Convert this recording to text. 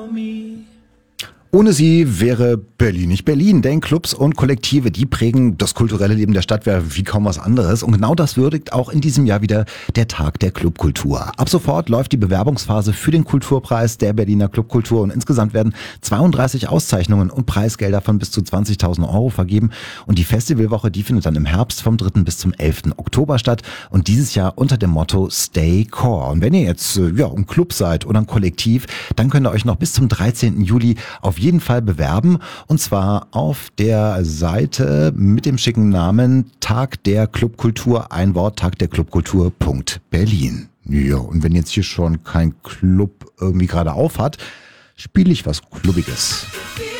Ohne sie wäre Berlin nicht Berlin, denn Clubs und Kollektive, die prägen das kulturelle Leben der Stadt wie kaum was anderes. Und genau das würdigt auch in diesem Jahr wieder der Tag der Clubkultur. Ab sofort läuft die Bewerbungsphase für den Kulturpreis der Berliner Clubkultur und insgesamt werden 32 Auszeichnungen und Preisgelder von bis zu 20.000 Euro vergeben. Und die Festivalwoche, die findet dann im Herbst vom 3. bis zum 11. Oktober statt und dieses Jahr unter dem Motto Stay Core. Und wenn ihr jetzt ein Club seid oder ein Kollektiv, dann könnt ihr euch noch bis zum 13. Juli auf jeden Fall bewerben und zwar auf der Seite mit dem schicken Namen Tag der Clubkultur, ein Wort, tagderclubkultur.berlin. Ja, und wenn jetzt hier schon kein Club irgendwie gerade auf hat, spiele ich was Clubbiges.